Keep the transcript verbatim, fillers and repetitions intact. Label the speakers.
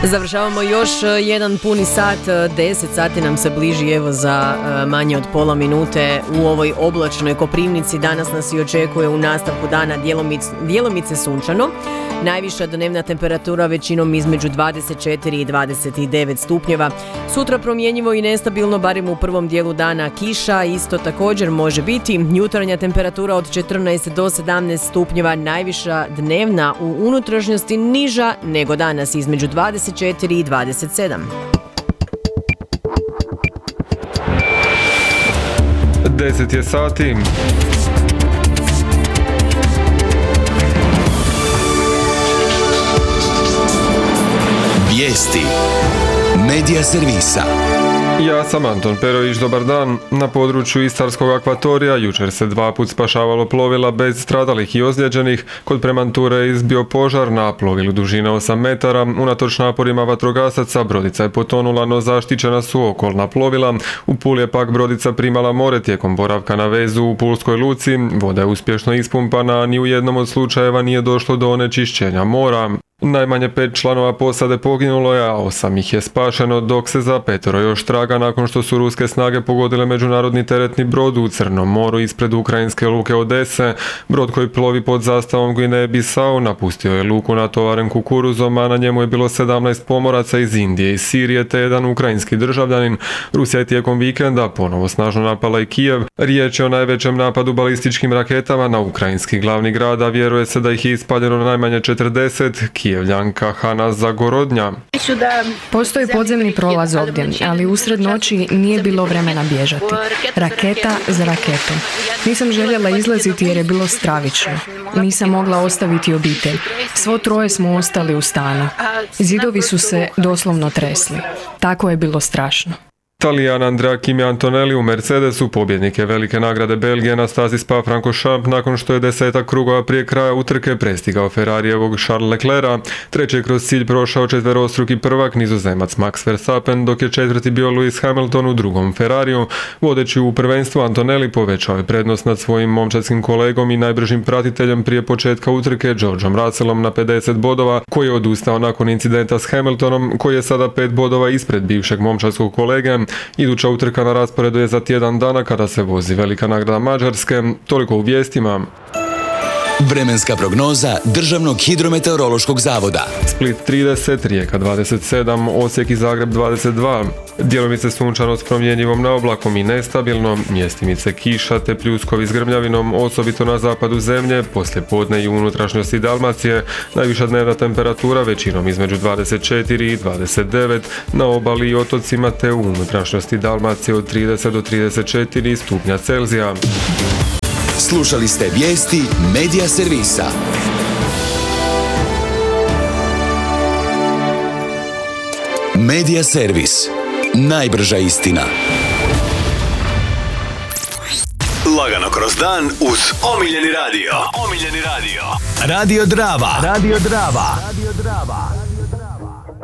Speaker 1: Završavamo još jedan puni sat, deset sati nam se bliži evo za manje od pola minute u ovoj oblačnoj Koprivnici. Danas nas i očekuje u nastavku dana djelomice, djelomice sunčano. Najviša dnevna temperatura većinom između dvadeset četiri i dvadeset devet stupnjeva. Sutra promjenjivo i nestabilno, barem u prvom dijelu dana kiša, isto također može biti. Jutarnja temperatura od četrnaest do sedamnaest stupnjeva, najviša dnevna u unutrašnjosti niža nego danas između dvadeset četiri i dvadeset sedam.
Speaker 2: deset je sati.
Speaker 3: Vijesti Medija servisa.
Speaker 2: Ja sam Anton Perović, dobar dan. Na području Istarskog akvatorija jučer se dva put spašavalo plovila bez stradalih i ozlijeđenih. Kod Premanture je izbio požar na plovilu dužine osam metara. Unatoč naporima vatrogasaca brodica je potonula, no zaštićena su okolna plovila. U Puli je pak brodica primala more tijekom boravka na vezu u Pulskoj luci. Voda je uspješno ispumpana, a ni u jednom od slučajeva nije došlo do onečišćenja mora. Najmanje pet članova posade poginulo je, a osam ih je spašeno, dok se za petero još traga nakon što su ruske snage pogodile međunarodni teretni brod u Crnom moru ispred ukrajinske luke Odese. Brod koji plovi pod zastavom Gvineje Bisau napustio je luku natovaren kukuruzom, a na njemu je bilo sedamnaest pomoraca iz Indije i Sirije te jedan ukrajinski državljanin. Rusija je tijekom vikenda ponovo snažno napala i Kijev. Riječ je o najvećem napadu balističkim raketama na ukrajinski glavni grad, a vjeruje se da ih je ispaljeno najmanje četrdeset. Kijevljanka Hana Zagorodnja.
Speaker 4: Postoji podzemni prolaz ovdje, ali usred noći nije bilo vremena bježati. Raketa za raketom. Nisam željela izlaziti jer je bilo stravično. Nisam mogla ostaviti obitelj. Svo troje smo ostali u stanu. Zidovi su se doslovno tresli. Tako je bilo strašno.
Speaker 2: Talijan Andrea Kimi Antonelli u Mercedesu, pobjednike velike nagrade Belgije na stazi Spa-Francorchamps, nakon što je desetak krugova prije kraja utrke prestigao Ferrarijevog Charles Leclerca. Treći je kroz cilj prošao četverostruki prvak Nizozemac Max Verstappen, dok je četvrti bio Lewis Hamilton u drugom Ferrariju. Vodeći u prvenstvu, Antonelli povećao je prednost nad svojim momčadskim kolegom i najbržim pratiteljem prije početka utrke Georgeom Russellom na pedeset bodova, koji je odustao nakon incidenta s Hamiltonom, koji je sada pet bodova ispred bivšeg momčadskog kolege. Iduća utrka na rasporedu je za tjedan dana kada se vozi velika nagrada Mađarske. Toliko u vijestima.
Speaker 3: Vremenska prognoza Državnog hidrometeorološkog zavoda.
Speaker 2: Split trideset, Rijeka dvadeset sedam, Osijek i Zagreb dvadeset dva. Djelomice sunčano s promjenjivom naoblakom i nestabilno, mjestimice kiša te pljuskovi s grmljavinom, osobito na zapadu zemlje, poslije podne i u unutrašnjosti Dalmacije. Najviša dnevna temperatura većinom između dvadeset četiri i dvadeset devet, na obali i otocima te u unutrašnjosti Dalmacije od trideset do trideset četiri stupnja Celzija.
Speaker 3: Slušali ste vijesti Medija servisa. Medija servis. Najbrža istina. Lagano kroz dan uz omiljeni radio. Omiljeni radio. Radio Drava. Radio Drava. Radio Drava.